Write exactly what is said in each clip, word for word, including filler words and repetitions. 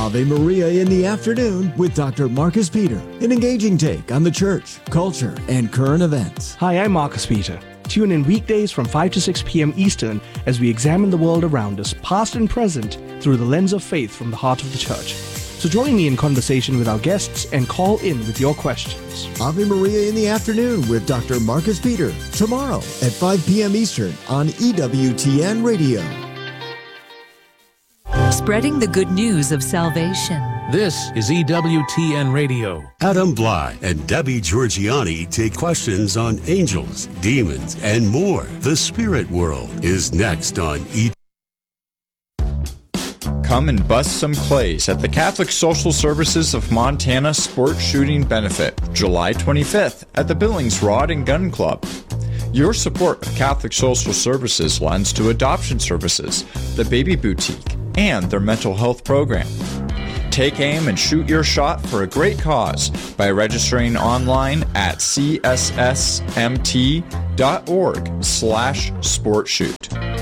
Ave Maria in the afternoon with Doctor Marcus Peter, an engaging take on the church, culture, and current events. Hi, I'm Marcus Peter. Tune in weekdays from five to six p.m. Eastern as we examine the world around us, past and present, through the lens of faith from the heart of the church. So join me in conversation with our guests and call in with your questions. Ave Maria in the afternoon with Doctor Marcus Peter, tomorrow at five p.m. Eastern on E W T N Radio. Spreading the good news of salvation. This is E W T N Radio. Adam Bly and Debbie Georgiani take questions on angels, demons, and more. The Spirit World is next on E. Come and bust some plays at the Catholic Social Services of Montana Sport Shooting Benefit, July twenty-fifth at the Billings Rod and Gun Club. Your support of Catholic Social Services lends to adoption services, the Baby Boutique, and their mental health program. Take aim and shoot your shot for a great cause by registering online at cssmt.org slash sportshoot.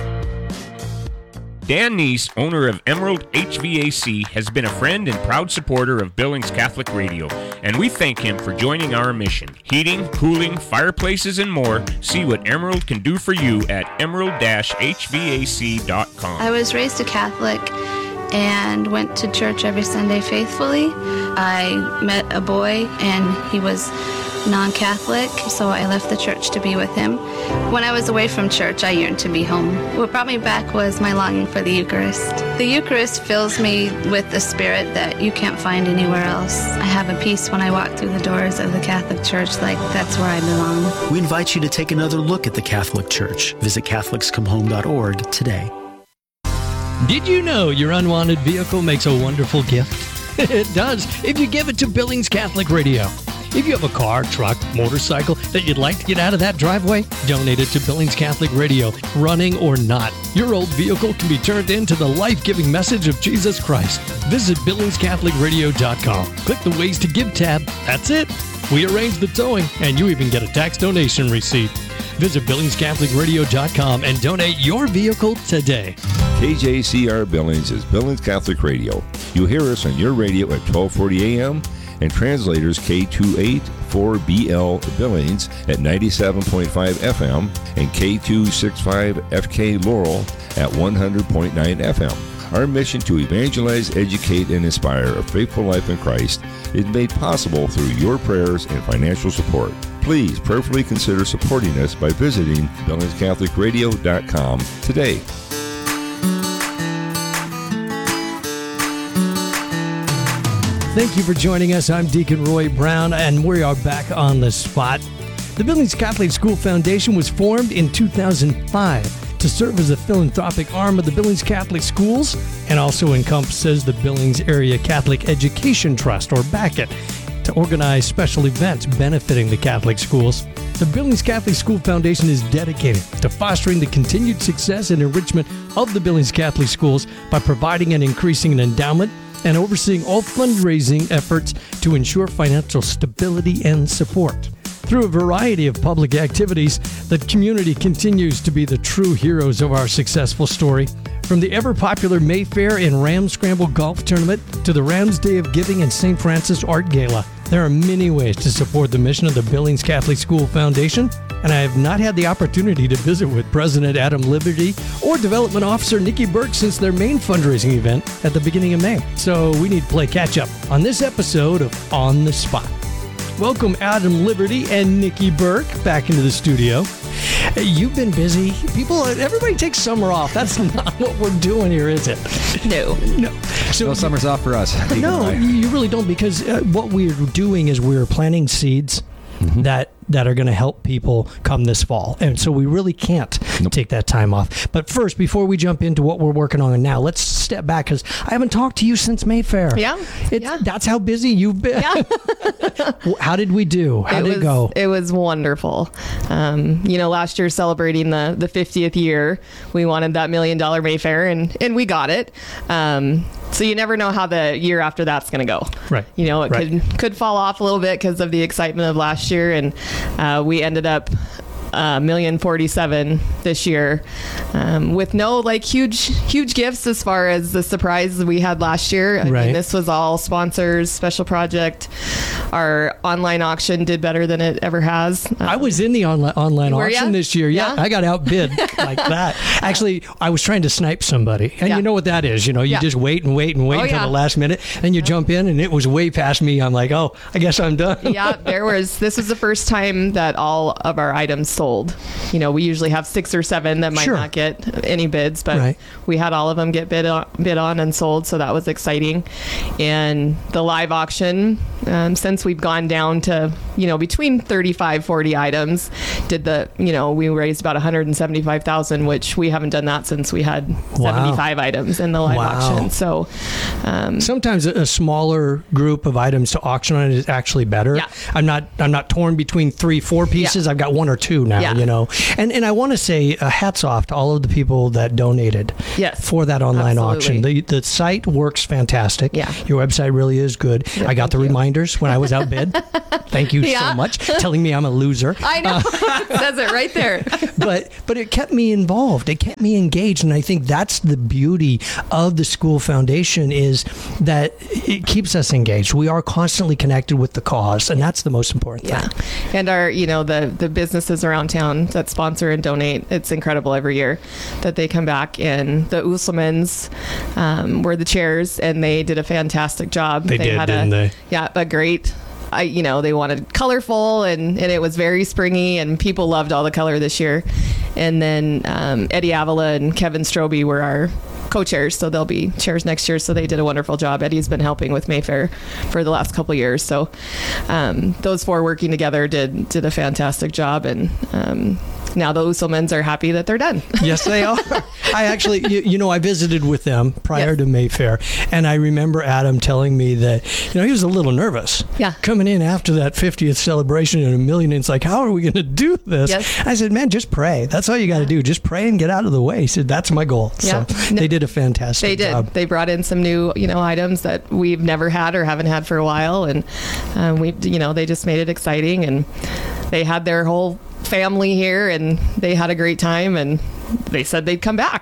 Dan Neese, owner of Emerald H V A C, has been a friend and proud supporter of Billings Catholic Radio, and we thank him for joining our mission. Heating, cooling, fireplaces, and more. See what Emerald can do for you at emerald dash h v a c dot com. I was raised a Catholic and went to church every Sunday faithfully. I met a boy and he was non-Catholic, so I left the church to be with him. When I was away from church, I yearned to be home. What brought me back was my longing for the Eucharist. The Eucharist fills me with the spirit that you can't find anywhere else. I have a peace when I walk through the doors of the Catholic Church, like that's where I belong. We invite you to take another look at the Catholic Church. Visit catholics come home dot org today. Did you know your unwanted vehicle makes a wonderful gift? It does, if you give it to Billings Catholic Radio. If you have a car, truck, motorcycle that you'd like to get out of that driveway, donate it to Billings Catholic Radio, running or not. Your old vehicle can be turned into the life-giving message of Jesus Christ. Visit billings catholic radio dot com. Click the Ways to Give tab. That's it. We arrange the towing, and you even get a tax donation receipt. Visit billings catholic radio dot com and donate your vehicle today. K J C R Billings is Billings Catholic Radio. You hear us on your radio at twelve forty a.m. and translators K two eighty-four B L Billings at ninety-seven point five F M and K two sixty-five F K Laurel at one hundred point nine F M. Our mission to evangelize, educate, and inspire a faithful life in Christ is made possible through your prayers and financial support. Please prayerfully consider supporting us by visiting billings catholic radio dot com today. Thank you for joining us. I'm Deacon Roy Brown, and we are back on the spot. The Billings Catholic School Foundation was formed in two thousand five to serve as a philanthropic arm of the Billings Catholic Schools and also encompasses the Billings Area Catholic Education Trust, or B A C T, to organize special events benefiting the Catholic schools. The Billings Catholic School Foundation is dedicated to fostering the continued success and enrichment of the Billings Catholic schools by providing and increasing an endowment and overseeing all fundraising efforts to ensure financial stability and support. Through a variety of public activities, the community continues to be the true heroes of our successful story. From the ever-popular Mayfair and Rams Scramble Golf Tournament to the Rams Day of Giving and Saint Francis Art Gala, there are many ways to support the mission of the Billings Catholic School Foundation, and I have not had the opportunity to visit with President Adam Liberty or Development Officer Nikki Burke since their main fundraising event at the beginning of May. So we need to play catch-up on this episode of On the Spot. Welcome Adam Liberty and Nikki Burke back into the studio. You've been busy. People, everybody takes summer off. That's not what we're doing here, is it? No. No. So no summer's off for us. No, you really don't, because uh, what we're doing is we're planting seeds mm-hmm. that that are going to help people come this fall. And so we really can't nope. take that time off. But first, before we jump into what we're working on now, let's step back, because I haven't talked to you since Mayfair. Yeah. It's, yeah. That's how busy you've been. Yeah. How did we do? How it did was, it go? It was wonderful. Um, you know, last year celebrating the, the fiftieth year, we wanted that million dollar Mayfair, and, and we got it. Um, so you never know how the year after that's going to go. Right. You know, it right. could could fall off a little bit because of the excitement of last year, and uh, we ended up a million forty-seven this year, um, with no like huge huge gifts as far as the surprise we had last year. I Right. mean, this was all sponsors, special project. Our online auction did better than it ever has. I was in the online online Were auction ya? this year. Yeah, Yeah? I got outbid like that. Actually, I was trying to snipe somebody, and Yeah. you know what that is. You know, you Yeah. just wait and wait and wait Oh, until yeah. the last minute, and you jump in, and it was way past me. I'm like, oh, I guess I'm done. Yeah, there was. This was the first time that all of our items sold. You know, we usually have six or seven that might Sure. not get any bids, but Right. we had all of them get bid on, bid on and sold, so that was exciting. And the live auction, um, since we've gone down to, you know, between thirty-five, forty items, did the, you know, we raised about one hundred seventy-five thousand, which we haven't done that since we had Wow. seventy-five items in the live Wow. auction. So, um, Sometimes a, a smaller group of items to auction on is actually better. Yeah. I'm not I'm not torn between three, four pieces. I've got one or two now, Yeah. you know. And and I want to say uh, hats off to all of the people that donated Yes. for that online Absolutely. auction. The the site works fantastic. Yeah. Your website really is good. I got the reminders when I was outbid. Thank you Yeah. so much. Telling me I'm a loser. I know. It says it right there. but but it kept me involved. It kept me engaged, and I think that's the beauty of the school foundation is that it keeps us engaged. We are constantly connected with the cause, and that's the most important Yeah. thing. And our, you know, the the businesses around town that sponsor and donate, it's incredible every year that they come back. And the Usselmans um, were the chairs, and they did a fantastic job. They did, had didn't a, they? Yeah, a great. I, you know, they wanted colorful, and, and it was very springy, and people loved all the color this year. And then um, Eddie Avila and Kevin Strobe were our co-chairs, so they'll be chairs next year. So they did a wonderful job. Eddie's been helping with Mayfair for the last couple of years. So um, those four working together did did a fantastic job, and um, now the Usselmans are happy that they're done. Yes, they are. I actually, you, you know, I visited with them prior Yes. to Mayfair, and I remember Adam telling me that, you know, he was a little nervous. Yeah. Coming in after that fiftieth celebration in a million, it's like, how are we going to do this? Yes. I said, man, just pray. That's all you got to do. Just pray and get out of the way. He said, that's my goal. Yeah. So No, they did a fantastic They did. job. They brought in some new, you know, items that we've never had or haven't had for a while, and um, we, you know, they just made it exciting, and they had their whole family here, and they had a great time, and they said they'd come back.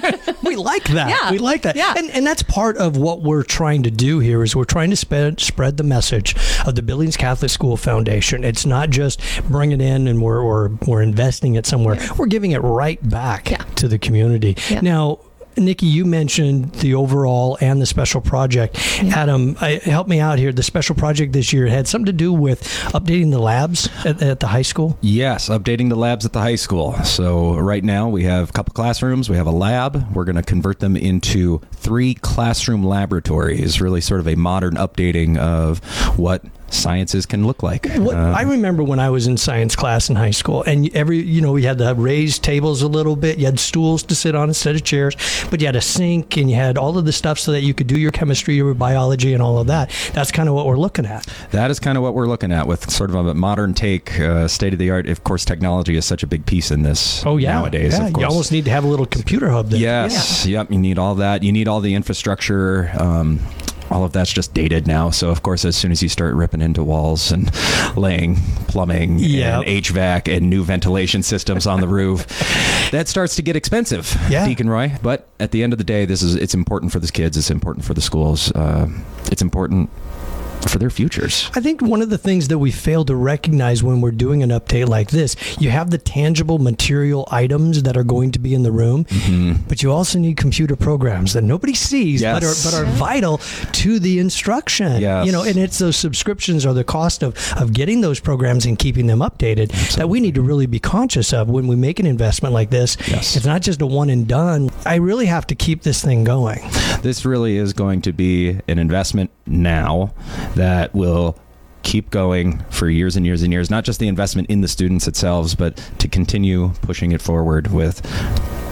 We like that. Yeah. We like that. Yeah. And, and that's part of what we're trying to do here is we're trying to spread, spread the message of the Billings Catholic School Foundation. It's not just bring it in and we're, we're, we're investing it somewhere. We're giving it right back Yeah. to the community. Yeah. Now, Nikki, you mentioned the overall and the special project. Adam, I, help me out here. The special project this year had something to do with updating the labs at, at the high school? Yes, updating the labs at the high school. So right now we have a couple classrooms. We have a lab. We're going to convert them into three classroom laboratories, really sort of a modern updating of what sciences can look like. What, Uh, I remember when I was in science class in high school, and every, you know, we had the raised tables a little bit. You had stools to sit on instead of chairs, but you had a sink and you had all of the stuff so that you could do your chemistry, your biology, and all of that. That's kind of what we're looking at. That is kind of what we're looking at with sort of a modern take, uh, state of the art. Of course, technology is such a big piece in this Oh, yeah. nowadays. Yeah, of course. you almost need to have a little computer hub there. Yes. Yep. You need all that. You need all the infrastructure. Um, all of that's just dated now. So, of course, as soon as you start ripping into walls and laying plumbing Yep. and H V A C and new ventilation systems on the roof, that starts to get expensive, Yeah. Deacon Roy. But at the end of the day, this is it's important for the kids. It's important for the schools. Uh, it's important for their futures. I think one of the things that we fail to recognize when we're doing an update like this, you have the tangible material items that are going to be in the room, Mm-hmm. but you also need computer programs that nobody sees, Yes. but are but are vital to the instruction. Yes. You know, and it's those subscriptions or the cost of, of getting those programs and keeping them updated that we need to really be conscious of when we make an investment like this. Yes. It's not just a one and done. I really have to keep this thing going. This really is going to be an investment now that will keep going for years and years and years, not just the investment in the students themselves, but to continue pushing it forward with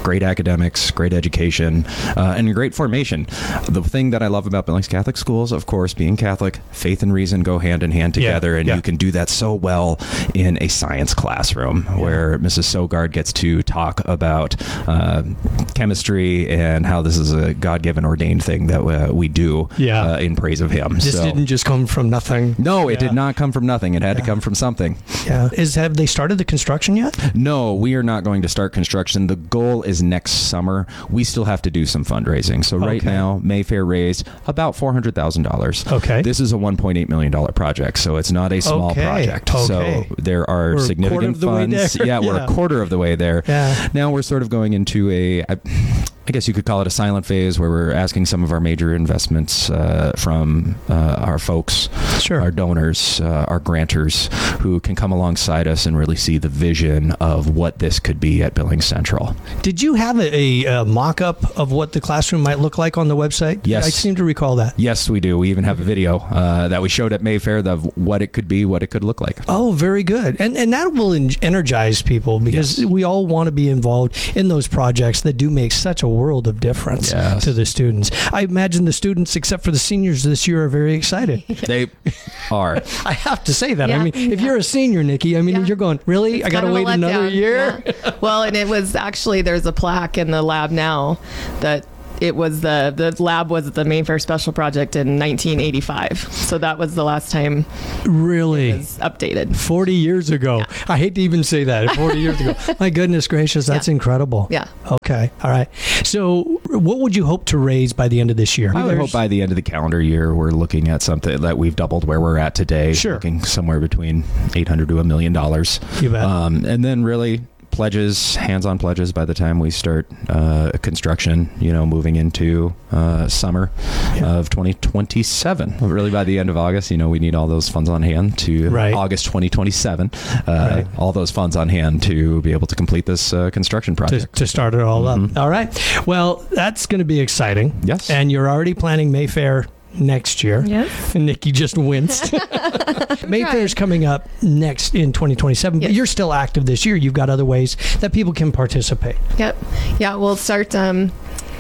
great academics, great education, uh, and great formation. The thing that I love about Billings Catholic Schools, of course, being Catholic, faith and reason go hand in hand together, Yeah, and yeah. you can do that so well in a science classroom where Missus Sogard gets to talk about uh, chemistry and how this is a God-given ordained thing that uh, we do Yeah. uh, in praise of Him. This So- didn't just come from nothing. no, it Yeah. did not come from nothing. It had to come from something. Yeah. Is have they started the construction yet? No, we are not going to start construction. The goal is next summer. We still have to do some fundraising. So right Okay. now, Mayfair raised about four hundred thousand dollars. Okay. This is a one point eight million dollars project, so it's not a small Okay. project. Okay. So there are We're a quarter significant of the way funds. there. Yeah, we're Yeah. a quarter of the way there. Yeah. Now we're sort of going into a... I, I guess you could call it a silent phase where we're asking some of our major investments uh, from uh, our folks, Sure. our donors, uh, our grantors, who can come alongside us and really see the vision of what this could be at Billings Central. Did you have a, a, uh mock-up of what the classroom might look like on the website? Yes. I seem to recall that. Yes, we do. We even have a video uh, that we showed at Mayfair of what it could be, what it could look like. Oh, very good. And and that will en- energize people because Yes. we all want to be involved in those projects that do make such a world of difference Yes. to the students. I imagine the students, except for the seniors this year, are very excited. They are. I have to say that. Yeah. I mean, if you're a senior, Nikki, I mean, Yeah. you're going, really? I got to Kind of a wait another letdown, year? yeah. Well, and it was actually, there's a plaque in the lab now that it was the, the lab was the Mayfair Special Project in nineteen eighty-five. So that was the last time Really? it was updated. forty years ago. I hate to even say that. forty years ago. My goodness gracious, that's Yeah. incredible. Yeah. Okay. All right. So, what would you hope to raise by the end of this year? I would hope by the end of the calendar year, we're looking at something that we've doubled where we're at today. Sure. Looking somewhere between eight hundred to a million dollars. You bet. Um, and then really pledges, hands-on pledges by the time we start uh, construction, you know, moving into uh, summer of twenty twenty-seven. Really by the end of August, you know, we need all those funds on hand to Right. August twenty twenty-seven. Uh, Right. All those funds on hand to be able to complete this uh, construction to, project. to start it all up. All right. Well, that's going to be exciting. Yes. And you're already planning Mayfair next year. Yes. And Nikki just winced. Mayfair's coming up next in twenty twenty-seven, but Yes. you're still active this year. You've got other ways that people can participate. Yep. Yeah, we'll start um,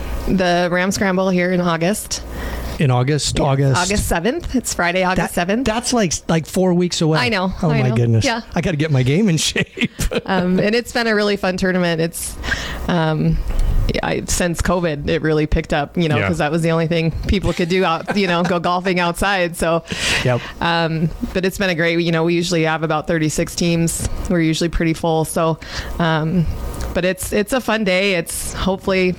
the Ram Scramble here in August. In August, August. August seventh. It's Friday, August seventh. That's like like four weeks away. I know, Oh I my know. goodness. Yeah. I got to get my game in shape. um, and it's been a really fun tournament. It's um, I, since COVID, it really picked up, you know, Yeah. because that was the only thing people could do out, you know, go golfing outside. So, Yep. um, but it's been a great, you know, we usually have about thirty-six teams. We're usually pretty full. So, um, but it's, it's a fun day. It's hopefully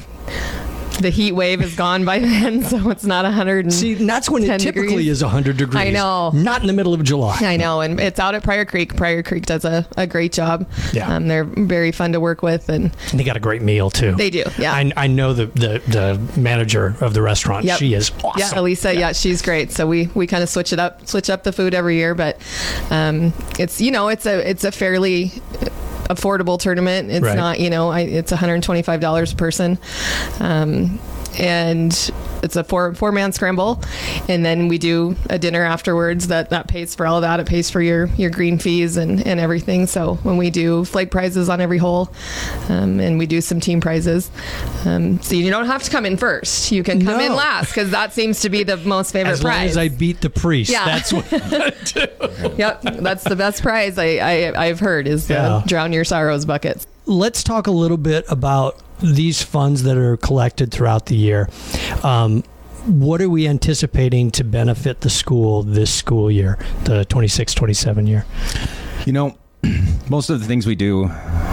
the heat wave is gone by then. So it's not one hundred. See, that's when it typically degrees. is one hundred degrees. I know. Not in the middle of July. I know, and it's out at Prior Creek. Prior Creek does a, a great job. Yeah. Um, they're very fun to work with, and And they got a great meal too. they do. Yeah. I, I know the, the the manager of the restaurant. Yep. She is awesome. Yeah, Elisa. Yeah. she's great. So we, we kind of switch it up, switch up the food every year, but um, it's you know it's a it's a fairly affordable tournament. It's Right. not you know I, it's one hundred twenty-five dollars a person. Um, and it's a four four man scramble, and then we do a dinner afterwards that that pays for all of that. It pays for your your green fees and and everything. So when we do flag prizes on every hole, um, and we do some team prizes, um, so you don't have to come in first. You can come in No. last because that seems to be the most favorite As long prize. as I beat the priest. Yeah. That's what Yep, that's the best prize I, I I've heard is the Yeah. drown your sorrows buckets. Let's talk a little bit about these funds that are collected throughout the year. Um, what are we anticipating to benefit the school this school year, the twenty-six twenty-seven year? You know, most of the things we do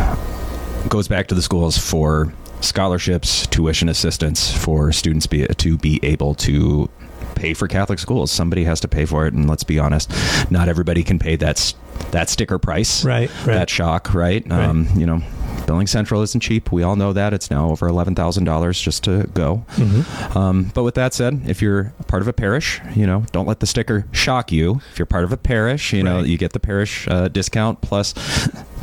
goes back to the schools for scholarships, tuition assistance for students be, to be able to pay for Catholic schools. Somebody has to pay for it, and let's be honest, not everybody can pay that s- that sticker price, Right, right. that shock, right? Right. Um, you know, Billings Central isn't cheap. We all know that. It's now over eleven thousand dollars just to go. Mm-hmm. Um, but with that said, if you're a part of a parish, you know, don't let the sticker shock you. If you're part of a parish, you know, Right. you get the parish uh, discount plus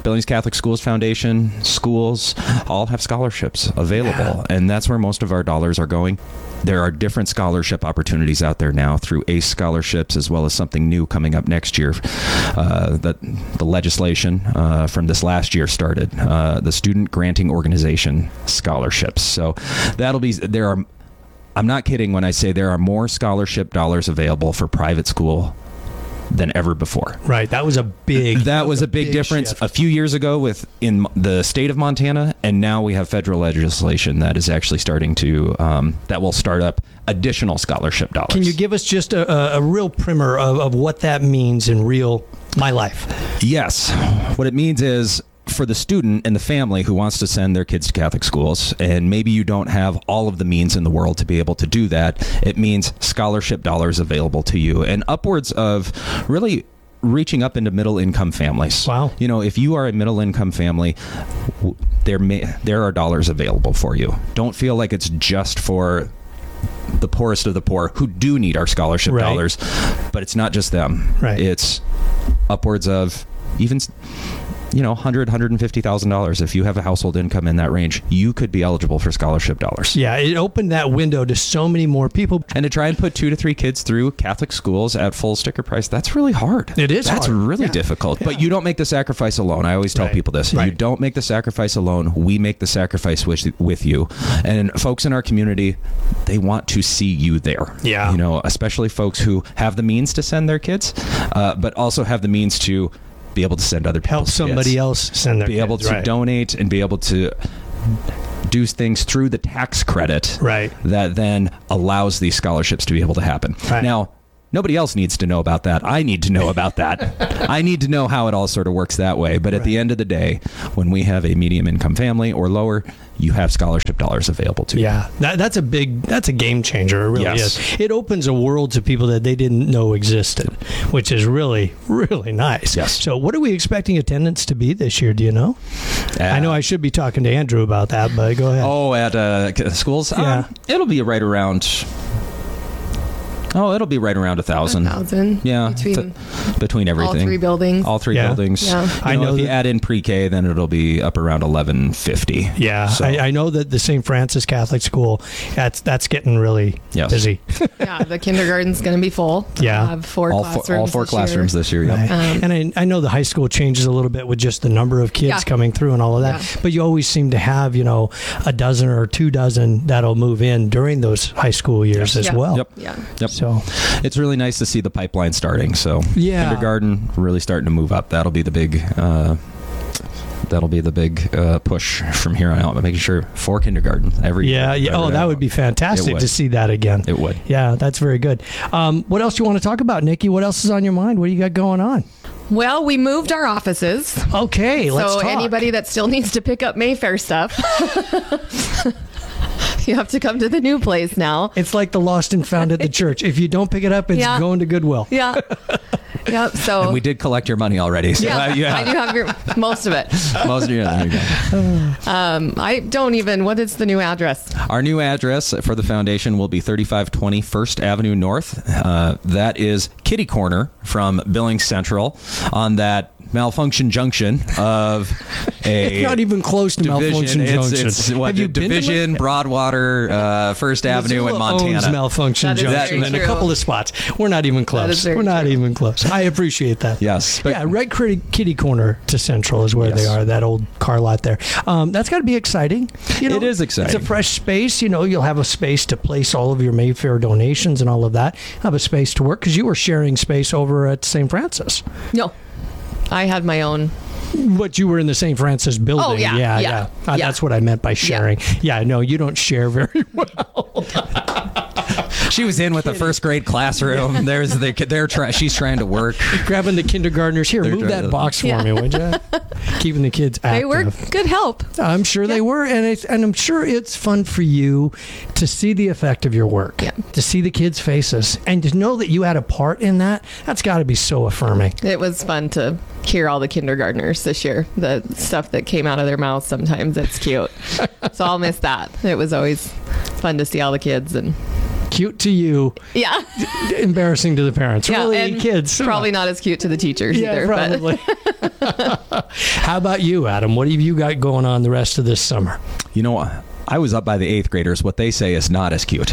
Billings Catholic Schools Foundation, schools, all have scholarships available, yeah. and that's where most of our dollars are going. There are different scholarship opportunities out there now through ACE scholarships, as well as something new coming up next year. Uh, that the legislation uh, from this last year started, uh, the Student Granting Organization scholarships. So that'll be, there are, I'm not kidding when I say there are more scholarship dollars available for private school than ever before. Right. That was a big that was a big, big difference shift. A few years ago with in the state of Montana, and now we have federal legislation that is actually starting to um, that will start up additional scholarship dollars. Can you give us just a, a, a real primer of, of what that means in real my life? Yes. What it means is, for the student and the family who wants to send their kids to Catholic schools, and maybe you don't have all of the means in the world to be able to do that, it means scholarship dollars available to you, and upwards of really reaching up into middle income families. Wow. You know, if you are a middle income family, there may there are dollars available for you. Don't feel like it's just for the poorest of the poor who do need our scholarship right. dollars, but it's not just them. Right. It's upwards of even, you know, one hundred thousand dollars, one hundred fifty thousand dollars. If you have a household income in that range, you could be eligible for scholarship dollars. Yeah, it opened that window to so many more people. And to try and put two to three kids through Catholic schools at full sticker price, that's really hard. It is That's hard. really yeah. difficult. Yeah. But you don't make the sacrifice alone. I always tell right. people this. Right. You don't make the sacrifice alone. We make the sacrifice with, with you. And folks in our community, they want to see you there. Yeah. You know, especially folks who have the means to send their kids, uh, but also have the means to be able to send other people. Help somebody kids. else send their Be kids, able to right. donate and be able to do things through the tax credit right. that then allows these scholarships to be able to happen. Right. Now, nobody else needs to know about that. I need to know about that. I need to know how it all sort of works that way. But at right. the end of the day, when we have a medium income family or lower, you have scholarship dollars available to you. Yeah, that, that's a big, that's a game changer. It really Yes. is. It opens a world to people that they didn't know existed, which is really, really nice. Yes. So what are we expecting attendance to be this year? Do you know? Uh, I know I should be talking to Andrew about that, but go ahead. Oh, at uh, schools? Yeah. Um, it'll be right around... Oh, it'll be right around a thousand. A thousand. Yeah, Between, th- between everything. all three buildings. All three Yeah. buildings. Yeah. You I know, know if you that- add in pre-K, then it'll be up around eleven fifty. Yeah, So- I, I know that the Saint Francis Catholic School, that's that's getting really Yes. busy. Yeah, the kindergarten's going to be full. Yeah. We'll have four all classrooms. four, all four this year. classrooms this year. Yep. Right. Um, and I, I know the high school changes a little bit with just the number of kids Yeah. coming through and all of that. Yeah. But you always seem to have, you know, a dozen or two dozen that'll move in during those high school years as Yeah. well. Yep. Yeah. Yep. So, It's really nice to see the pipeline starting. So Yeah. kindergarten really starting to move up. That'll be the big. Uh, that'll be the big uh, push from here on out. But making sure for kindergarten every yeah. year, yeah. Oh, every that year. would be fantastic It would. to see that again. It would. Yeah, that's very good. Um, what else do you want to talk about, Nikki? What else is on your mind? What do you got going on? Well, we moved our offices. Okay, let's so talk. anybody that still needs to pick up Mayfair stuff, you have to come to the new place now. It's like the lost and found at the church. If you don't pick it up, it's Yeah. going to Goodwill. Yeah. Yep. So And we did collect your money already. So yeah, uh, yeah. I do have your most of it. Most of yeah, there you go. Um, I don't even. What is the new address? Our new address for the foundation will be thirty-five twenty First Avenue North. Uh, that is kitty corner from Billings Central on that malfunction junction of a It's not even close to division. Malfunction It's, Junction. it's what, Have you been to division, Mal- Broadwater, uh, First Avenue in Missoula Montana. owns Malfunction That is Junction very in a true. couple of spots. We're not even is close. very We're not true. even close. I appreciate that. Yes. But Yeah, right kitty, kitty corner to Central is where Yes. they are, that old car lot there. Um, that's got to be exciting. You know, It is exciting. It's a fresh space. You know, you'll have a space to place all of your Mayfair donations and all of that. Have a space to work because you were sharing space over at Saint Francis. No, I had my own. But you were in the Saint Francis building. Oh, yeah, yeah. yeah, Uh, yeah. That's what I meant by sharing. Yeah, no, you don't share very well. she was in with the first grade classroom. There's the they're try, she's trying to work. Grabbing the kindergartners. Here, They're move trying that to- box for Yeah. me, would you? Keeping the kids active. They were good help. I'm sure they were, and it's, and I'm sure it's fun for you to see the effect of your work, Yeah. to see the kids' faces, and to know that you had a part in that. That's got to be so affirming. It was fun to hear all the kindergartners this year. The stuff that came out of their mouths sometimes, it's cute. So I'll miss that. It was always fun to see all the kids and cute to you. Yeah. Embarrassing to the parents. Yeah, really, and kids. Probably not as cute to the teachers Yeah, either. probably. But How about you, Adam? What have you got going on the rest of this summer? You know, I was up by the eighth graders. What they say is not as cute.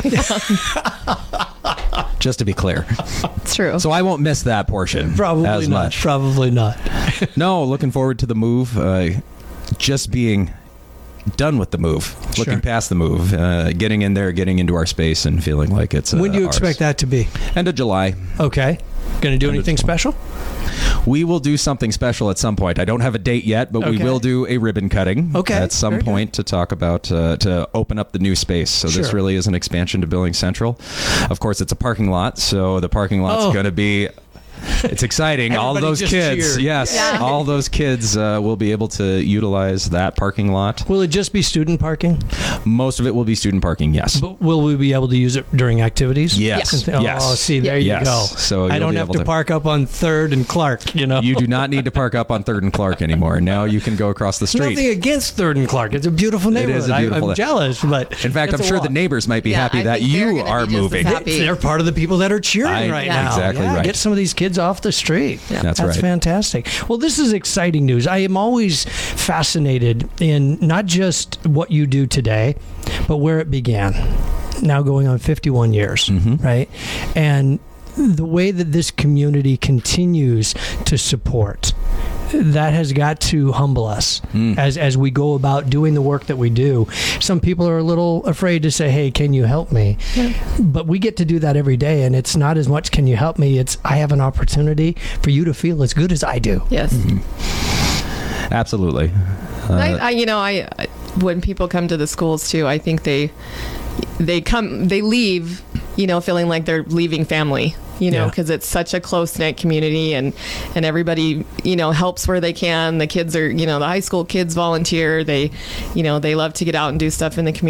Just to be clear. It's true. So I won't miss that portion Probably as not. much. Probably not. No, looking forward to the move. Uh, just being done with the move, Sure. looking past the move, uh, getting in there, getting into our space, and feeling like it's. Uh, When do you ours. expect that to be? End of July. Okay. Going to do anything special? We will do something special at some point. I don't have a date yet, but we Okay. will do a ribbon cutting Okay, at some very good. point to talk about uh, to open up the new space. So this Sure. really is an expansion to Billings Central. Of course, it's a parking lot, so the parking lot's Oh. going to be. It's exciting. all Everybody those just kids, cheered. yes, Yeah. all those kids uh, will be able to utilize that parking lot. Will it just be student parking? Most of it will be student parking. Yes. But will we be able to use it during activities? Yes. And th- Yes. Oh, see, there you Yes. go. So I you'll don't be have able to, to- park up on Third and Clark. You know, You do not need to park up on Third and Clark anymore. Now you can go across the street. Nothing against Third and Clark. It's a beautiful It neighborhood. is a beautiful. I, I'm jealous, but In fact, it's I'm a sure walk. the neighbors might be Yeah, happy I that think they're you gonna are be just as moving. happy. They're part of the people that are cheering I- right Yeah. now. exactly Yeah, right. Get some of these kids off the street. That's right. fantastic. Well, this is exciting news. I am always fascinated in not just what you do today, but where it began. Now going on fifty-one years, Mm-hmm. right? And the way that this community continues to support. That has got to humble us Mm. as as we go about doing the work that we do. Some people are a little afraid to say, "Hey, can you help me?" But we get to do that every day, and it's not as much "Can you help me?" It's I have an opportunity for you to feel as good as I do. yes. Absolutely. Uh, I, I, you know, I I- when people come to the schools too, I think they they come they leave, you know, feeling like they're leaving family. You know, Yeah. because it's such a close knit community, and and everybody, you know, helps where they can. The kids are, you know, the high school kids volunteer. They, you know, they love to get out and do stuff in the community.